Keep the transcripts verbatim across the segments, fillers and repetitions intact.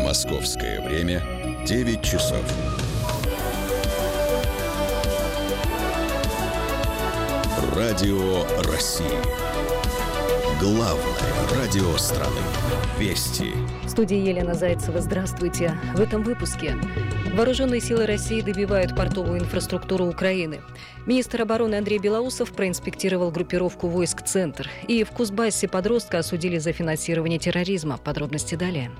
Московское время девять часов. Радио России. Главное радио страны. Вести. В студии Елена Зайцева. Здравствуйте. В этом выпуске. Вооруженные силы России добивают портовую инфраструктуру Украины. Министр обороны Андрей Белоусов проинспектировал группировку войск «Центр». И в Кузбассе подростка осудили за финансирование терроризма. Подробности далее.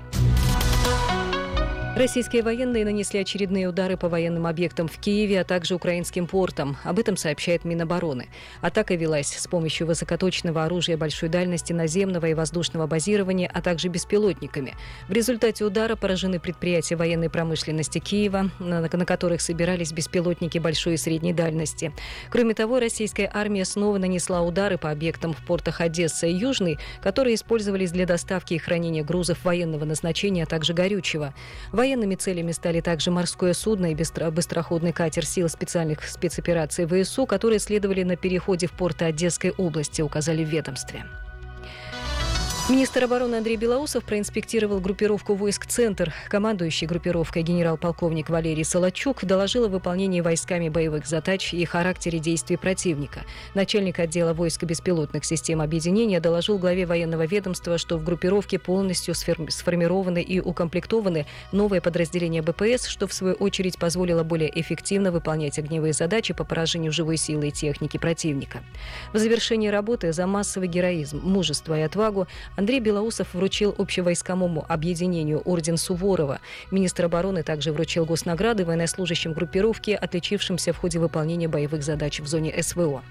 Российские военные нанесли очередные удары по военным объектам в Киеве, а также украинским портам. Об этом сообщает Минобороны. Атака велась с помощью высокоточного оружия большой дальности наземного и воздушного базирования, а также беспилотниками. В результате удара поражены предприятия военной промышленности Киева, на, на которых собирались беспилотники большой и средней дальности. Кроме того, российская армия снова нанесла удары по объектам в портах Одесса и Южный, которые использовались для доставки и хранения грузов военного назначения, а также горючего. Военными целями стали также морское судно и быстроходный катер сил специальных спецопераций ВСУ, которые следовали на переходе в порты Одесской области, указали в ведомстве. Министр обороны Андрей Белоусов проинспектировал группировку войск «Центр». Командующий группировкой генерал-полковник Валерий Солодчук доложил о выполнении войсками боевых задач и характере действий противника. Начальник отдела войск и беспилотных систем объединения доложил главе военного ведомства, что в группировке полностью сформированы и укомплектованы новые подразделения БПС, что в свою очередь позволило более эффективно выполнять огневые задачи по поражению живой силы и техники противника. В завершении работы за массовый героизм, мужество и отвагу Андрей Белоусов вручил общевойсковому объединению орден Суворова. Министр обороны также вручил госнаграды военнослужащим группировки, отличившимся в ходе выполнения боевых задач в зоне СВО.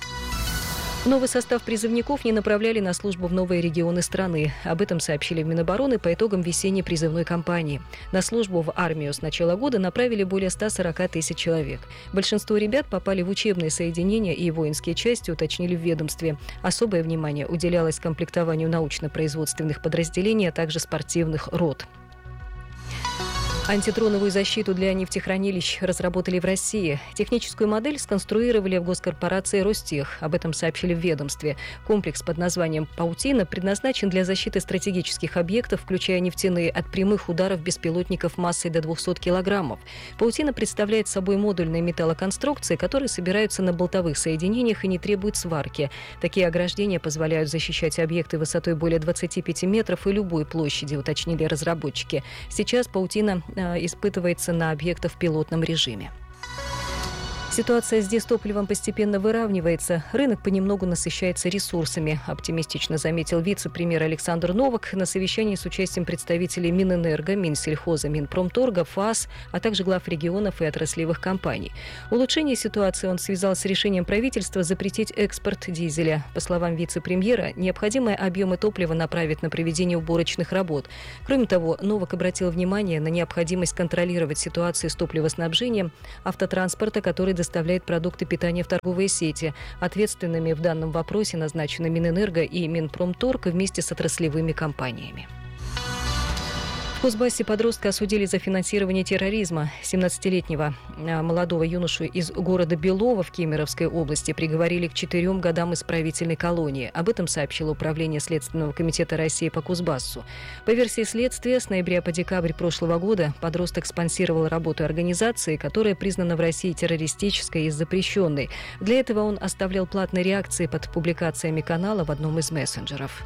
Новый состав призывников не направляли на службу в новые регионы страны. Об этом сообщили в Минобороны по итогам весенней призывной кампании. На службу в армию с начала года направили более ста сорока тысяч человек. Большинство ребят попали в учебные соединения и воинские части, уточнили в ведомстве. Особое внимание уделялось комплектованию научно-производственных подразделений, а также спортивных рот. Антидроновую защиту для нефтехранилищ разработали в России. Техническую модель сконструировали в госкорпорации «Ростех». Об этом сообщили в ведомстве. Комплекс под названием «Паутина» предназначен для защиты стратегических объектов, включая нефтяные, от прямых ударов беспилотников массой до двухсот килограммов. «Паутина» представляет собой модульные металлоконструкции, которые собираются на болтовых соединениях и не требуют сварки. Такие ограждения позволяют защищать объекты высотой более двадцати пяти метров и любой площади, уточнили разработчики. Сейчас «Паутина» испытывается на объектах в пилотном режиме. Ситуация с дизтопливом постепенно выравнивается. Рынок понемногу насыщается ресурсами, оптимистично заметил вице-премьер Александр Новак на совещании с участием представителей Минэнерго, Минсельхоза, Минпромторга, ФАС, а также глав регионов и отраслевых компаний. Улучшение ситуации он связал с решением правительства запретить экспорт дизеля. По словам вице-премьера, необходимые объемы топлива направить на проведение уборочных работ. Кроме того, Новак обратил внимание на необходимость контролировать ситуацию с топливоснабжением автотранспорта, который доставляет продукты питания в торговые сети. Ответственными в данном вопросе назначены Минэнерго и Минпромторг вместе с отраслевыми компаниями. В Кузбассе подростка осудили за финансирование терроризма. семнадцатилетнего молодого юношу из города Белово в Кемеровской области приговорили к четырем годам исправительной колонии. Об этом сообщило Управление Следственного комитета России по Кузбассу. По версии следствия, с ноября по декабрь прошлого года подросток спонсировал работу организации, которая признана в России террористической и запрещенной. Для этого он оставлял платные реакции под публикациями канала в одном из мессенджеров.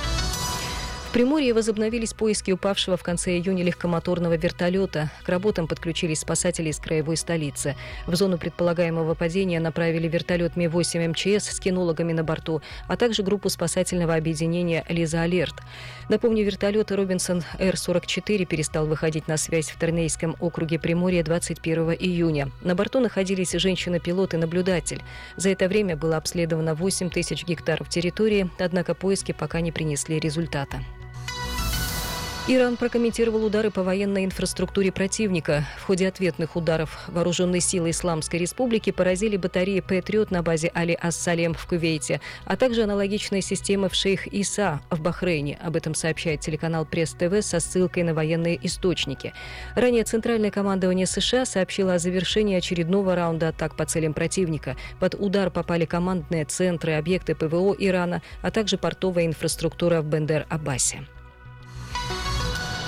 В Приморье возобновились поиски упавшего в конце июня легкомоторного вертолета. К работам подключились спасатели из краевой столицы. В зону предполагаемого падения направили вертолет Ми восемь Эм Че Эс с кинологами на борту, а также группу спасательного объединения «Лиза Алерт». Напомню, вертолет Робинсон Эр сорок четыре перестал выходить на связь в Тернейском округе Приморья двадцать первого июня. На борту находились женщина-пилот и наблюдатель. За это время было обследовано восемь тысяч гектаров территории, однако поиски пока не принесли результата. Иран прокомментировал удары по военной инфраструктуре противника. В ходе ответных ударов вооруженные силы Исламской Республики поразили батареи «Патриот» на базе Али-Ас-Салем в Кувейте, а также аналогичные системы в Шейх-Иса в Бахрейне. Об этом сообщает телеканал Пресс-ТВ со ссылкой на военные источники. Ранее Центральное командование США сообщило о завершении очередного раунда атак по целям противника. Под удар попали командные центры, объекты ПВО Ирана, а также портовая инфраструктура в Бендер-Аббасе.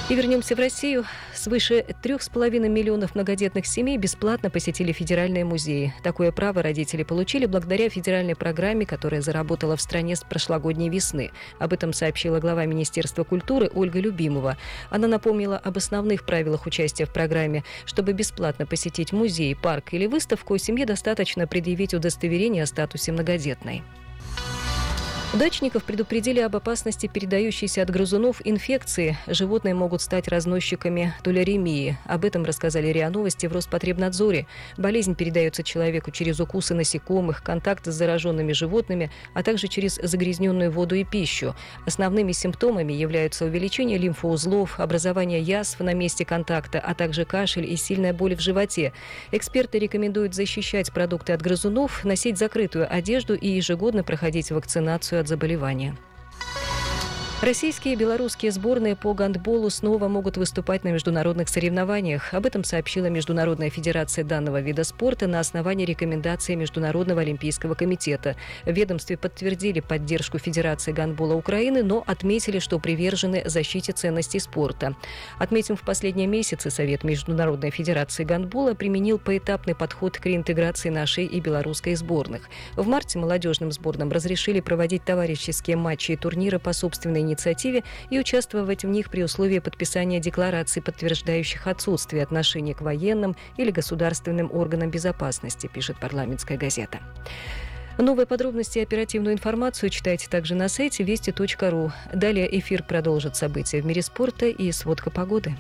И вернемся в Россию. Свыше трех с половиной миллионов многодетных семей бесплатно посетили федеральные музеи. Такое право родители получили благодаря федеральной программе, которая заработала в стране с прошлогодней весны. Об этом сообщила глава Министерства культуры Ольга Любимова. Она напомнила об основных правилах участия в программе. Чтобы бесплатно посетить музей, парк или выставку, семье достаточно предъявить удостоверение о статусе многодетной. Дачников предупредили об опасности передающейся от грызунов инфекции. Животные могут стать разносчиками туляремии. Об этом рассказали РИА Новости в Роспотребнадзоре. Болезнь передается человеку через укусы насекомых, контакт с зараженными животными, а также через загрязненную воду и пищу. Основными симптомами являются увеличение лимфоузлов, образование язв на месте контакта, а также кашель и сильная боль в животе. Эксперты рекомендуют защищать продукты от грызунов, носить закрытую одежду и ежегодно проходить вакцинацию от заболевания. Российские и белорусские сборные по гандболу снова могут выступать на международных соревнованиях. Об этом сообщила Международная федерация данного вида спорта на основании рекомендаций Международного олимпийского комитета. В ведомстве подтвердили поддержку Федерации гандбола Украины, но отметили, что привержены защите ценностей спорта. Отметим, в последние месяцы Совет Международной федерации гандбола применил поэтапный подход к реинтеграции нашей и белорусской сборных. В марте молодежным сборным разрешили проводить товарищеские матчи и турниры по собственной инициативе и участвовать в них при условии подписания деклараций, подтверждающих отсутствие отношений к военным или государственным органам безопасности, пишет «Парламентская газета». Новые подробности и оперативную информацию читайте также на сайте вести точка ру. Далее эфир продолжит события в мире спорта и сводка погоды.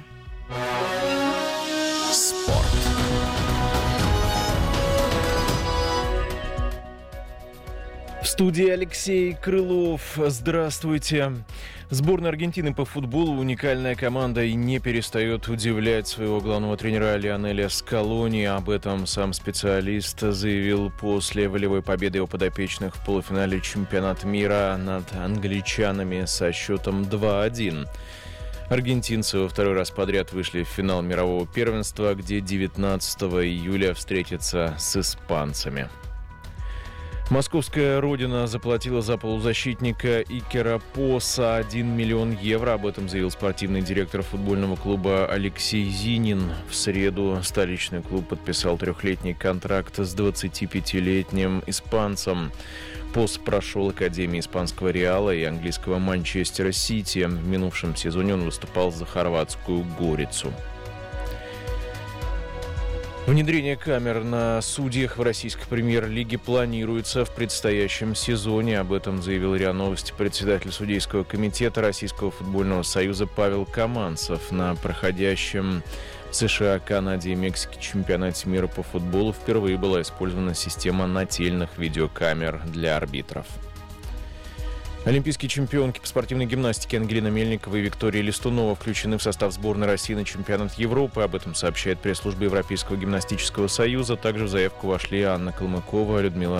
Спорт. В студии Алексей Крылов. Здравствуйте. Сборная Аргентины по футболу уникальная команда и не перестает удивлять своего главного тренера Лионеля Скалони. Об этом сам специалист заявил после волевой победы его подопечных в полуфинале чемпионата мира над англичанами со счетом два-один. Аргентинцы во второй раз подряд вышли в финал мирового первенства, где девятнадцатого июля встретятся с испанцами. Московская «Родина» заплатила за полузащитника Икера Поса один миллион евро. Об этом заявил спортивный директор футбольного клуба Алексей Зинин. В среду столичный клуб подписал трехлетний контракт с двадцатипятилетним испанцем. Пос прошел академии испанского «Реала» и английского «Манчестера Сити». В минувшем сезоне он выступал за хорватскую «Горицу». Внедрение камер на судьях в российской премьер-лиге планируется в предстоящем сезоне. Об этом заявил РИА Новости председатель судейского комитета Российского футбольного союза Павел Каманцев. На проходящем в США, Канаде и Мексике чемпионате мира по футболу впервые была использована система нательных видеокамер для арбитров. Олимпийские чемпионки по спортивной гимнастике Ангелина Мельникова и Виктория Листунова включены в состав сборной России на чемпионат Европы. Об этом сообщает пресс-служба Европейского гимнастического союза. Также в заявку вошли Анна Калмыкова, Людмила